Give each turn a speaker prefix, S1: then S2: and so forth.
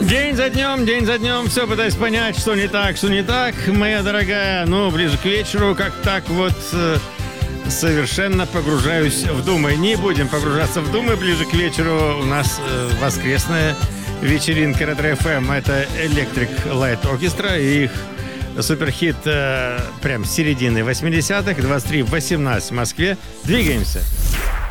S1: День за днем, все пытаюсь понять, что не так, моя дорогая. Ну, ближе к вечеру, как так вот совершенно погружаюсь в думы. Не будем погружаться в думы. Ближе к вечеру у нас воскресная вечеринка Ретро-ФМ. Это Electric Light Orchestra и их суперхит прям с середины 80-х, 23:18 в Москве. Двигаемся.